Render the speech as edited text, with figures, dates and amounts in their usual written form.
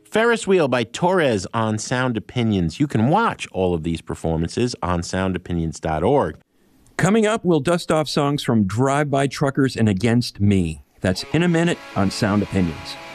Ferris Wheel by Torres on Sound Opinions. You can watch all of these performances on soundopinions.org. Coming up, we'll dust off songs from Drive-By Truckers and Against Me. That's in a minute on Sound Opinions.